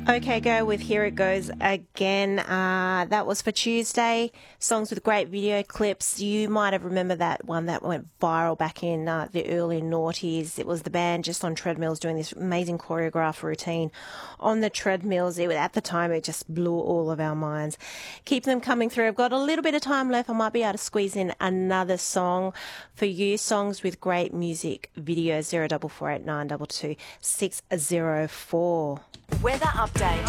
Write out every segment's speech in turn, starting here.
OK Go with Here It Goes Again. That was for Tuesday. Songs with great video clips. You might have remembered that one that went viral back in the early noughties. It was the band just on treadmills doing this amazing choreographed routine on the treadmills. At the time, it just blew all of our minds. Keep them coming through. I've got a little bit of time left. I might be able to squeeze in another song for you. Songs with great music videos. 0448 922 604. Weather update.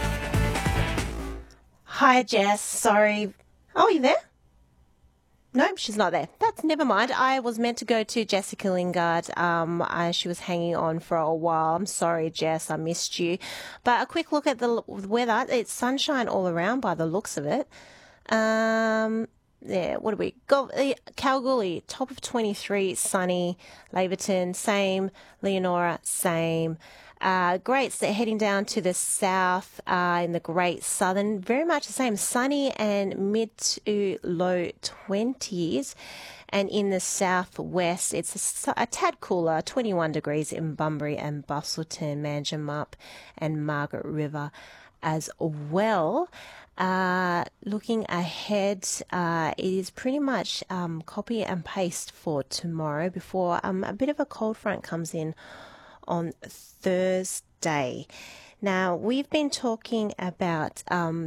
Hi, Jess. Sorry. Oh, are you there? Nope, she's not there. Never mind. I was meant to go to Jessica Lingard. She was hanging on for a while. I'm sorry, Jess. I missed you. But a quick look at the weather. It's sunshine all around by the looks of it. Yeah, what do we got? Kalgoorlie, top of 23, sunny. Laverton, same. Leonora, same. Great, so heading down to the south in the Great Southern, very much the same, sunny and mid to low 20s. And in the southwest, it's a tad cooler, 21 degrees in Bunbury and Busselton, Manjimup and Margaret River as well. Looking ahead, it is pretty much copy and paste for tomorrow before a bit of a cold front comes in on Thursday. Now, we've been talking about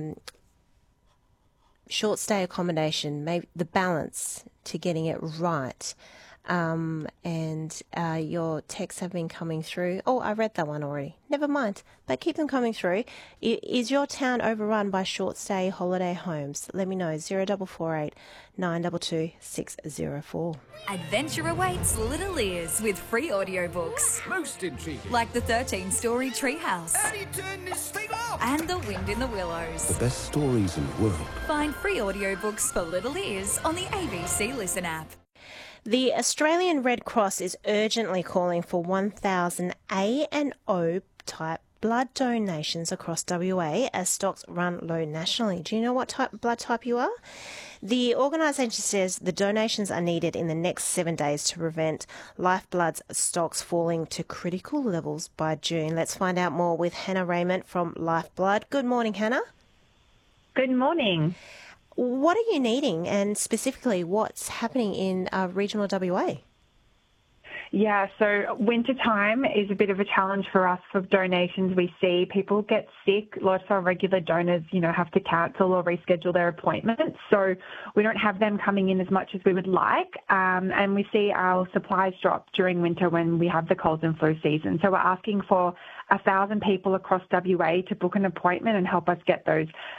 short stay accommodation, maybe the balance to getting it right. And your texts have been coming through. Oh, I read that one already. Never mind, but keep them coming through. Is your town overrun by short stay holiday homes? Let me know. 0448 922 604. Adventure awaits Little Ears with free audiobooks. Most intriguing. Like the 13-story Treehouse. How do you turn this thing off? And The Wind in the Willows. The best stories in the world. Find free audiobooks for Little Ears on the ABC Listen app. The Australian Red Cross is urgently calling for 1,000 A and O type blood donations across WA as stocks run low nationally. Do you know what blood type you are? The organisation says the donations are needed in the next 7 days to prevent Lifeblood's stocks falling to critical levels by June. Let's find out more with Hannah Raymond from Lifeblood. Good morning, Hannah. Good morning. What are you needing, and specifically what's happening in regional WA? Yeah, so winter time is a bit of a challenge for us for donations. We see people get sick. Lots of our regular donors, have to cancel or reschedule their appointments. So we don't have them coming in as much as we would like. And we see our supplies drop during winter when we have the colds and flu season. So we're asking for 1,000 people across WA to book an appointment and help us get those